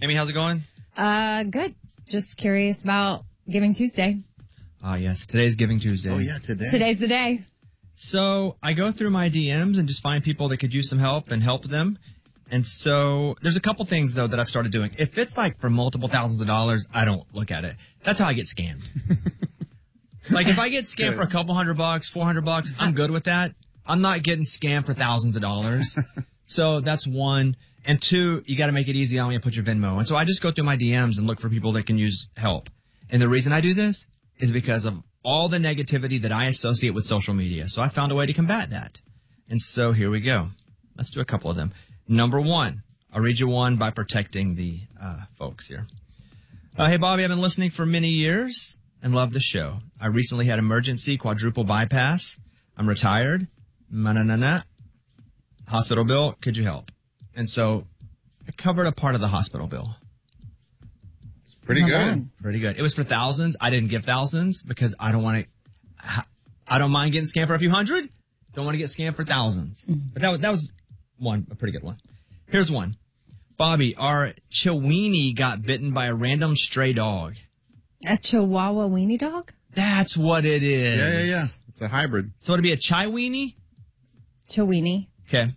Amy, how's it going? Good. Just curious about Giving Tuesday. Yes. Today's Giving Tuesday. Oh, yeah, today. Today's the day. So I go through my DMs and just find people that could use some help and help them. And so there's a couple things, though, that I've started doing. If it's like for multiple thousands of dollars, I don't look at it. That's how I get scammed. Like if I get scammed for a couple $100, $400, I'm good with that. I'm not getting scammed for thousands of dollars. So that's one. And two, you got to make it easy on me and put your Venmo. And so I just go through my DMs and look for people that can use help. And the reason I do this is because of all the negativity that I associate with social media. So I found a way to combat that. And so here we go. Let's do a couple of them. Number one, I'll read you one by protecting the folks here. Hey, Bobby, I've been listening for many years and love the show. I recently had emergency quadruple bypass. I'm retired. Hospital bill. Could you help? And so I covered a part of the hospital bill. It's pretty good. Pretty good. It was for thousands. I didn't give thousands because I don't want to. I don't mind getting scammed for a few hundred. Don't want to get scammed for thousands. But that was a pretty good one. Here's one. Bobby, our Chiweenie got bitten by a random stray dog. A Chihuahua weenie dog? That's what it is. Yeah. It's a hybrid. So it'd be a Chiweenie? Chiweenie. Okay.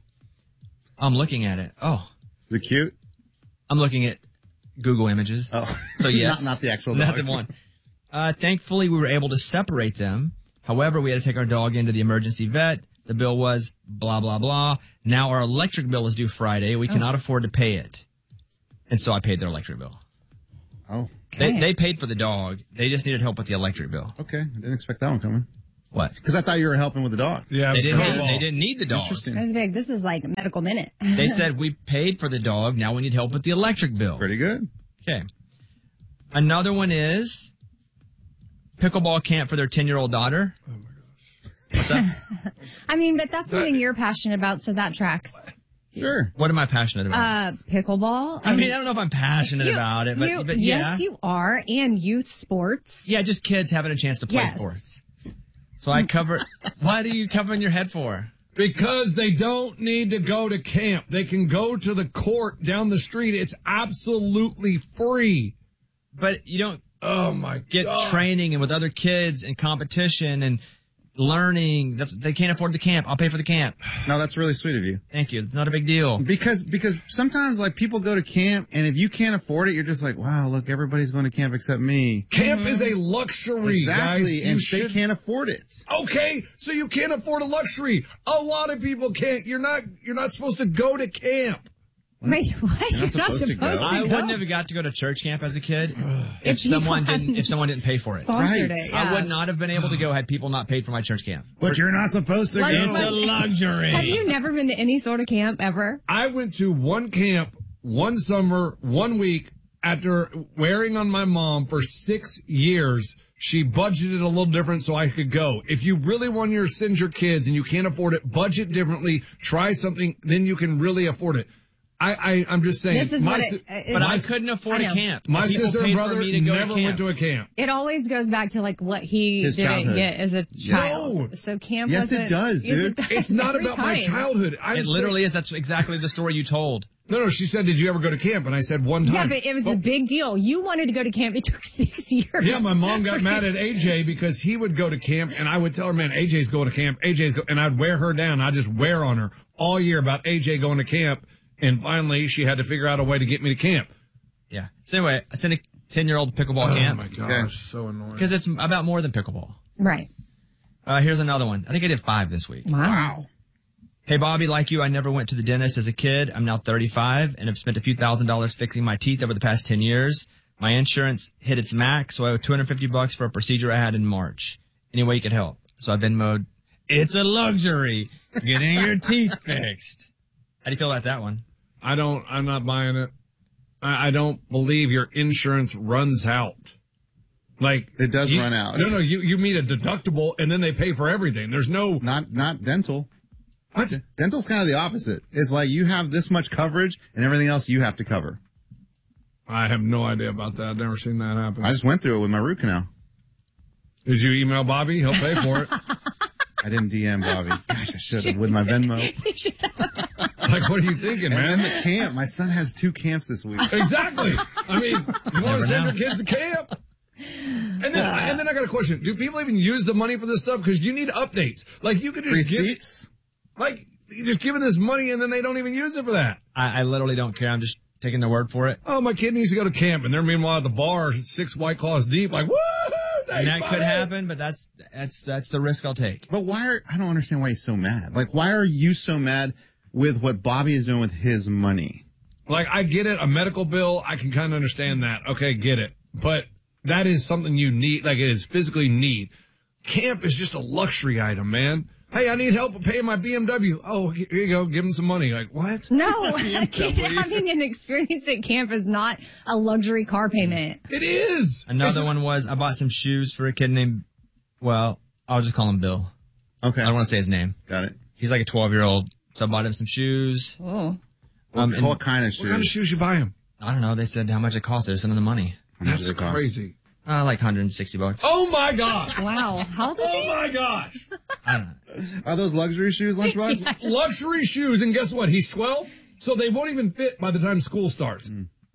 I'm looking at it. Oh. Is it cute? I'm looking at Google Images. Oh. So yes. not the actual dog. Not the one. Thankfully, we were able to separate them. However, we had to take our dog into the emergency vet. The bill was blah, blah, blah. Now our electric bill is due Friday. We cannot afford to pay it. And so I paid their electric bill. Oh. They paid for the dog. They just needed help with the electric bill. Okay. I didn't expect that one coming. What? Because I thought you were helping with the dog. Yeah, They didn't need the dog. Interesting. That's big. This is like Medical Minute. They said we paid for the dog. Now we need help with the electric bill. Pretty good. Okay. Another one is pickleball camp for their 10-year-old daughter. Oh, my gosh. What's that? I mean, but that's something you're passionate about, so that tracks. Sure. What am I passionate about? Pickleball. I mean, I don't know if I'm passionate about it, but yeah. Yes, you are. And youth sports. Yeah, just kids having a chance to play sports. So I cover. What are you covering your head for? Because they don't need to go to camp. They can go to the court down the street. It's absolutely free. But you don't get God. training and with other kids and competition and learning. They can't afford the camp. I'll pay for the camp. No, that's really sweet of you. Thank you. Not a big deal. Because sometimes like people go to camp and if you can't afford it, you're just like, wow, look, everybody's going to camp except me. Camp is a luxury, Exactly, guys. and they can't afford it. Okay, so you can't afford a luxury. A lot of people can't. You're not supposed to go to camp. Wait, what? You're not supposed to go. I wouldn't have got to go to church camp as a kid if someone didn't pay for it. Sponsored Right. it, I yeah. would not have been able to go had people not paid for my church camp. But you're not supposed to go. It's a luxury. Have you never been to any sort of camp ever? I went to one camp, one summer, 1 week after wearing on my mom for 6 years. She budgeted a little different so I could go. If you really want to send your kids and you can't afford it, budget differently, try something, then you can really afford it. I'm just saying. This is but I couldn't afford a camp. My People sister and paid for brother me to go to never camp. went to a camp. It always goes back to like what he His didn't childhood. get as a child. No. So camp Yes, wasn't. it does, yes, dude. it does It's not every about my time. childhood. It literally is. That's exactly the story you told. No, she said, did you ever go to camp? And I said one time. Yeah, but it was a big deal. You wanted to go to camp. It took 6 years. Yeah, my mom got mad at AJ because he would go to camp, and I would tell her, man, AJ's going to camp. And I'd wear her down. I'd just wear on her all year about AJ going to camp. And finally, she had to figure out a way to get me to camp. Yeah. So anyway, I sent a 10-year-old pickleball camp. Oh, my gosh. So annoying. Because it's about more than pickleball. Right. Here's another one. I think I did 5 this week. Wow. Hey, Bobby, like you, I never went to the dentist as a kid. I'm now 35 and have spent a few $1,000s fixing my teeth over the past 10 years. My insurance hit its max, so I owe $250 for a procedure I had in March. Any way you could help. So I've been mode. It's a luxury getting your teeth fixed. How do you feel about that one? I'm not buying it. I don't believe your insurance runs out. Like It does run out. No, you meet a deductible and then they pay for everything. There's no. Not dental. What? Dental's kind of the opposite. It's like you have this much coverage and everything else you have to cover. I have no idea about that. I've never seen that happen. I just went through it with my root canal. Did you email Bobby? He'll pay for it. I didn't DM Bobby. Gosh, I should have with my Venmo. Like, what are you thinking, And then man? the camp. My son has 2 camps this week. Exactly. I mean, you want to send your kids to camp? And then I got a question. Do people even use the money for this stuff? Because you need updates. Like, you could just Receipts? you just give them this money and then they don't even use it for that. I literally don't care. I'm just taking their word for it. Oh, my kid needs to go to camp, and they're meanwhile at the bar, 6 White Claws deep, like, woo! And that could happen, but that's the risk I'll take. But I don't understand why he's so mad. Like, why are you so mad with what Bobby is doing with his money? Like, I get it. A medical bill, I can kind of understand that. Okay, get it. But that is something you need, like, it is physically need. Camp is just a luxury item, man. Hey, I need help paying my BMW. Oh, here you go. Give him some money. Like, what? No, having an experience at camp is not a luxury car payment. It is. Another one was I bought some shoes for a kid named, well, I'll just call him Bill. Okay. I don't want to say his name. Got it. He's like a 12-year-old. So I bought him some shoes. Oh. And What kind of shoes? What kind of shoes you buy him? I don't know. They said how much it cost. They sent him the money. How much That's does it cost? crazy. Like $160. Oh, my God. Wow. How old is Oh, he? my gosh. I don't know. Are those luxury shoes, Lunchbox? Luxury shoes. And guess what? He's 12, so they won't even fit by the time school starts.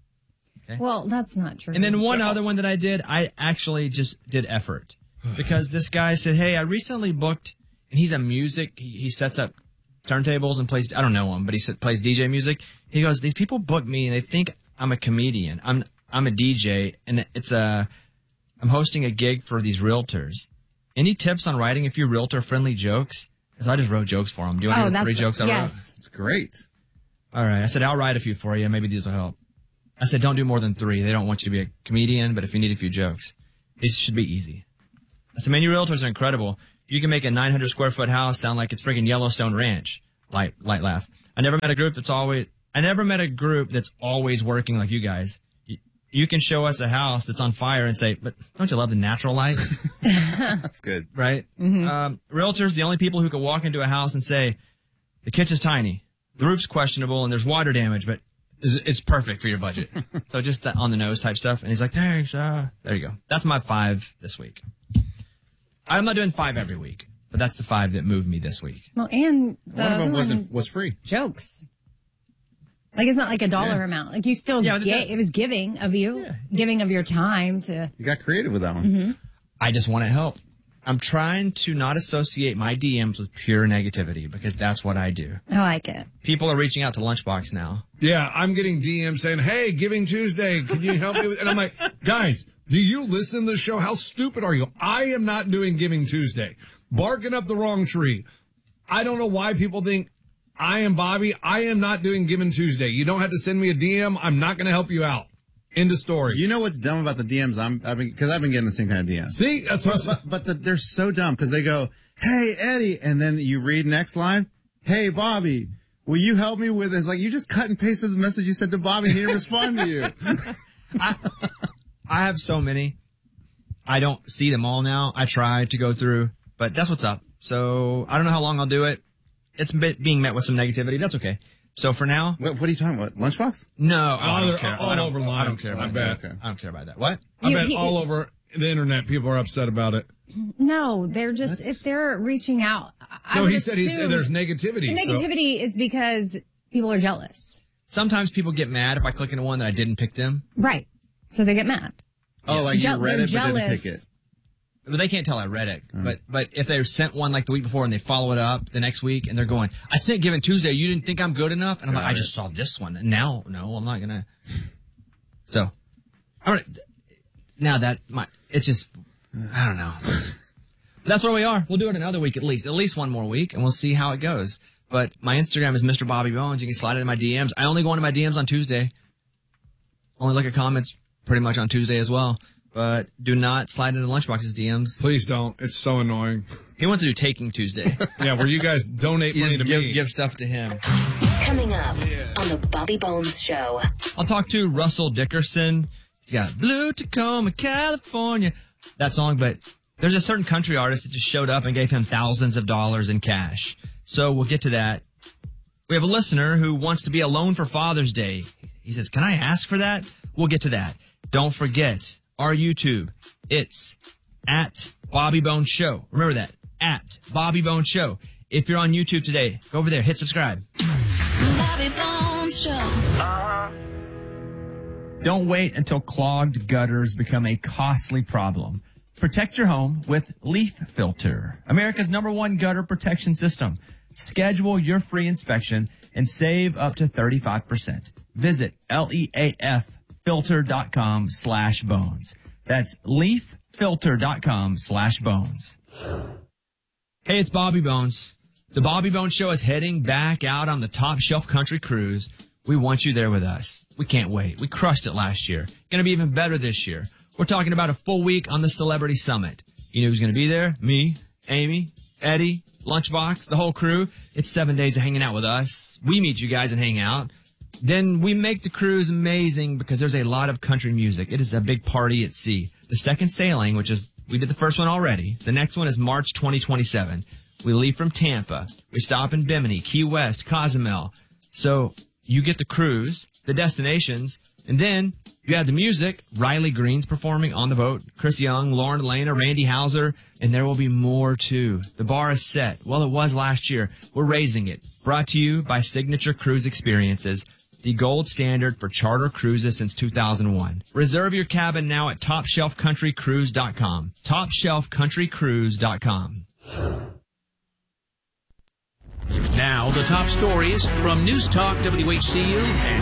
Well, that's not true. And then one other one that I did, I actually just did effort. Because this guy said, hey, I recently booked, and he's a music, he sets up turntables and plays, I don't know him, but he plays DJ music. He goes, these people book me and they think I'm a comedian. I'm a DJ, and I'm hosting a gig for these realtors. Any tips on writing a few realtor-friendly jokes? So I just wrote jokes for him. Do you want to hear the 3 jokes I wrote? It's great. All right. I said, I'll write a few for you. Maybe these will help. I said, don't do more than 3. They don't want you to be a comedian, but if you need a few jokes, these should be easy. I said, man, you realtors are incredible. You can make a 900 square foot house sound like it's friggin' Yellowstone Ranch. Light laugh. I never met a group that's always working like you guys. You can show us a house that's on fire and say, but don't you love the natural light? That's good. Right? Realtors, the only people who can walk into a house and say, the kitchen's tiny, the roof's questionable, and there's water damage, but it's perfect for your budget. So just that on the nose type stuff. And he's like, thanks. There you go. That's my 5 this week. I'm not doing 5 every week, but that's the 5 that moved me this week. Well, and the One of other them one was free. jokes. Like, it's not like a dollar amount. Like, you still Yeah, get, it was giving of you, giving of your time to. You got creative with that one. I just want to help. I'm trying to not associate my DMs with pure negativity because that's what I do. I like it. People are reaching out to Lunchbox now. Yeah, I'm getting DMs saying, hey, Giving Tuesday, can you help me with? And I'm like, guys, do you listen to the show? How stupid are you? I am not doing Giving Tuesday. Barking up the wrong tree. I don't know why people think I am Bobby. I am not doing Giving Tuesday. You don't have to send me a DM. I'm not going to help you out. End of story. You know what's dumb about the DMs? Because I've been getting the same kind of DMs. See, that's what. But they're so dumb because they go, "Hey Eddie," and then you read next line, "Hey Bobby, will you help me with this?" Like you just cut and pasted the message you sent to Bobby, and he didn't respond to you. I have so many. I don't see them all now. I try to go through, but that's what's up. So I don't know how long I'll do it. It's being met with some negativity. That's okay. So for now, What are you talking about? Lunchbox? no, Oh, I they're don't care. all over line. I don't care about I that. bet. I don't care about that. What? I bet all over the internet people are upset about it. No, they're just, if they're reaching out. I No, would he said assume there's negativity. the so- negativity is because people are jealous. Sometimes people get mad if I click into one that I didn't pick them. Right. So they get mad. Oh, like you read they're it but didn't jealous. pick it. But they can't tell I read it. But if they sent one like the week before and they follow it up the next week and they're going, I sent Giving Tuesday, you didn't think I'm good enough? And I'm like, I just saw this one. And now, no, I'm not going to. So, all right. Now it's just, I don't know. That's where we are. We'll do it another week at least one more week, and we'll see how it goes. But my Instagram is Mr. Bobby Bones. You can slide into my DMs. I only go into my DMs on Tuesday. Only look at comments pretty much on Tuesday as well. But do not slide into Lunchbox's DMs. Please don't. It's so annoying. He wants to do Taking Tuesday. Yeah, where you guys donate You money just to me. give stuff to him. Coming up on the Bobby Bones Show. I'll talk to Russell Dickerson. He's got Blue Tacoma, California. That song, but there's a certain country artist that just showed up and gave him thousands of dollars in cash. So we'll get to that. We have a listener who wants to be alone for Father's Day. He says, can I ask for that? We'll get to that. Don't forget our YouTube. It's at Bobby Bones Show. Remember that. At Bobby Bones Show. If you're on YouTube today, go over there, hit subscribe. Bobby Bones Show. Don't wait until clogged gutters become a costly problem. Protect your home with Leaf Filter, America's #1 gutter protection system. Schedule your free inspection and save up to 35%. Visit leaffilter.com/bones. That's leaffilter.com/bones. Hey, it's Bobby Bones. The Bobby Bones Show is heading back out on the Top Shelf Country Cruise. We want you there with us. We can't wait. We crushed it last year. Going to be even better this year. We're talking about a full week on the Celebrity Summit. You know who's going to be there? Me, Amy, Eddie, Lunchbox, the whole crew. It's 7 days of hanging out with us. We meet you guys and hang out. Then we make the cruise amazing because there's a lot of country music. It is a big party at sea. The second sailing, which is, we did the first one already. The next one is March 2027. We leave from Tampa. We stop in Bimini, Key West, Cozumel. So you get the cruise, the destinations, and then you have the music. Riley Green's performing on the boat. Chris Young, Lauren Elena, Randy Hauser, and there will be more too. The bar is set. Well, it was last year. We're raising it. Brought to you by Signature Cruise Experiences, the gold standard for charter cruises since 2001. Reserve your cabin now at TopShelfCountryCruise.com. TopShelfCountryCruise.com. Now, the top stories from News Talk WHCU and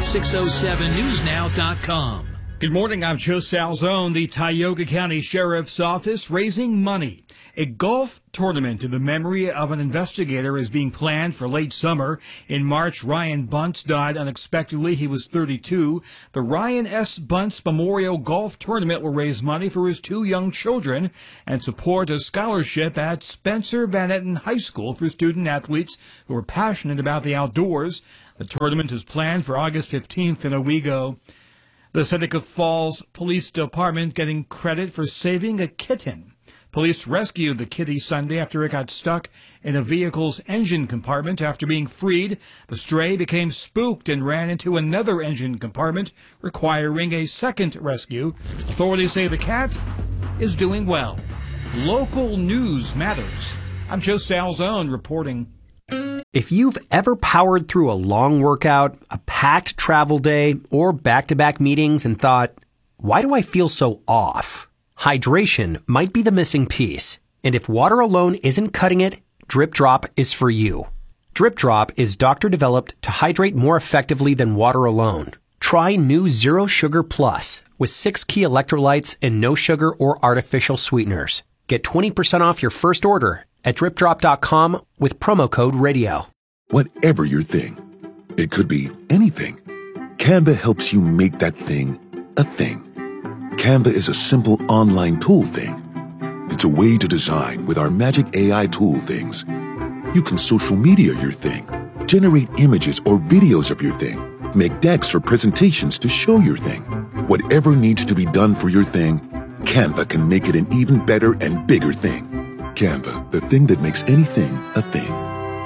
607newsnow.com. Good morning, I'm Joe Salzone. The Tioga County Sheriff's Office raising money. A golf tournament in the memory of an investigator is being planned for late summer. In March, Ryan Bunce died unexpectedly. He was 32. The Ryan S. Bunce Memorial Golf Tournament will raise money for his 2 young children and support a scholarship at Spencer Van Etten High School for student athletes who are passionate about the outdoors. The tournament is planned for August 15th in Owego. The Seneca Falls Police Department getting credit for saving a kitten. Police rescued the kitty Sunday after it got stuck in a vehicle's engine compartment. After being freed, the stray became spooked and ran into another engine compartment, requiring a second rescue. Authorities say the cat is doing well. Local news matters. I'm Joe Salzone reporting. If you've ever powered through a long workout, a packed travel day, or back-to-back meetings and thought, why do I feel so off? Hydration might be the missing piece. And if water alone isn't cutting it, Drip Drop is for you. Drip Drop is doctor-developed to hydrate more effectively than water alone. Try new Zero Sugar Plus with 6 key electrolytes and no sugar or artificial sweeteners. Get 20% off your first order at dripdrop.com with promo code radio. Whatever your thing, it could be anything. Canva helps you make that thing a thing. Canva is a simple online tool thing. It's a way to design with our magic AI tool things. You can social media your thing, generate images or videos of your thing, make decks for presentations to show your thing. Whatever needs to be done for your thing, Canva can make it an even better and bigger thing. Canva, the thing that makes anything a thing.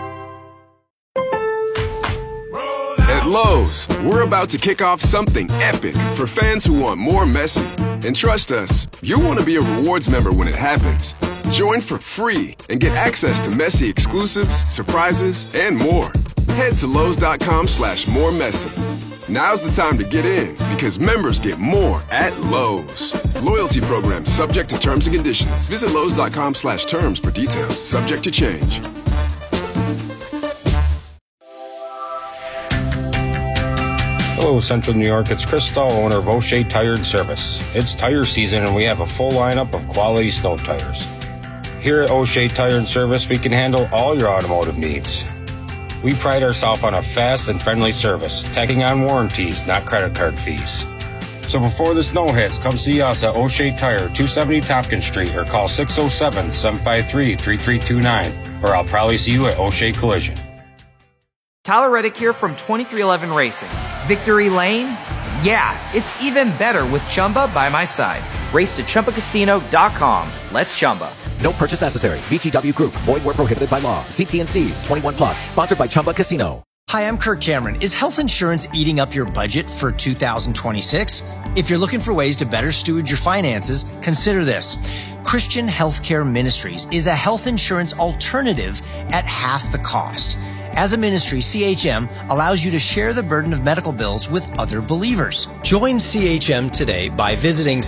At Lowe's, we're about to kick off something epic for fans who want more Messi. And trust us, you'll want to be a rewards member when it happens. Join for free and get access to Messi exclusives, surprises, and more. Head to Lowe's.com/moremessy. Now's the time to get in because members get more at Lowe's. Loyalty program subject to terms and conditions. Visit Lowe's.com/terms for details. Subject to change. Hello, Central New York. It's Chris Stahl, owner of O'Shea Tire and Service. It's tire season, and we have a full lineup of quality snow tires. Here at O'Shea Tire and Service, we can handle all your automotive needs. We pride ourselves on a fast and friendly service, tacking on warranties, not credit card fees. So before the snow hits, come see us at O'Shea Tire, 270 Tompkins Street, or call 607-753-3329, or I'll probably see you at O'Shea Collision. Tyler Reddick here from 2311 Racing. Victory Lane? Yeah, it's even better with Chumba by my side. Race to ChumbaCasino.com. Let's Chumba. No purchase necessary. VGW Group. Void where prohibited by law. See T&Cs. 21 plus. Sponsored by Chumba Casino. Hi, I'm Kirk Cameron. Is health insurance eating up your budget for 2026? If you're looking for ways to better steward your finances, consider this. Christian Healthcare Ministries is a health insurance alternative at half the cost. As a ministry, CHM allows you to share the burden of medical bills with other believers. Join CHM today by visiting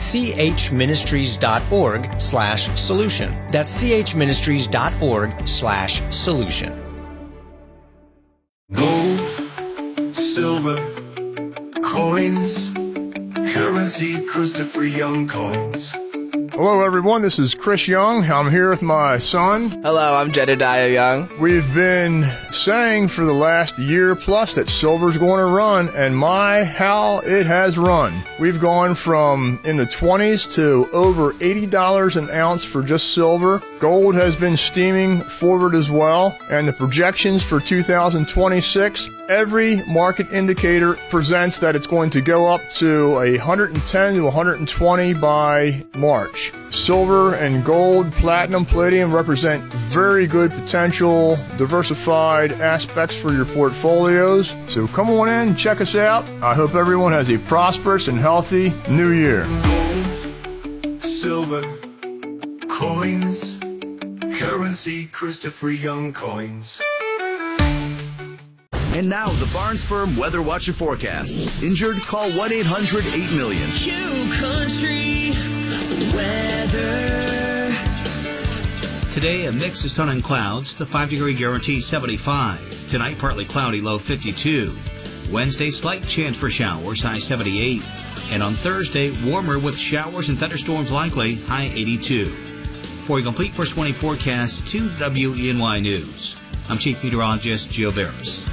chministries.org/solution. That's chministries.org/solution. Gold, silver, coins, currency, Christopher Young coins. Hello, everyone. This is Chris Young. I'm here with my son. Hello, I'm Jedediah Young. We've been saying for the last year plus that silver's going to run, and my, how it has run. We've gone from in the 20s to over $80 an ounce for just silver. Gold has been steaming forward as well, and the projections for 2026, every market indicator presents that it's going to go up to 110 to 120 by March. Silver and gold, platinum, palladium represent very good potential diversified aspects for your portfolios. So come on in, check us out. I hope everyone has a prosperous and healthy new year. Gold, silver, coins, currency, Christopher Young coins. And now, the Barnes Firm Weather Watcher forecast. Injured? Call 1-800-8-million. Q Country weather. Today, a mix of sun and clouds. The 5-degree guarantee 75. Tonight, partly cloudy, low 52. Wednesday, slight chance for showers, high 78. And on Thursday, warmer with showers and thunderstorms likely, high 82. For a complete first 20 forecast to WENY News, I'm Chief Meteorologist Gio Barris.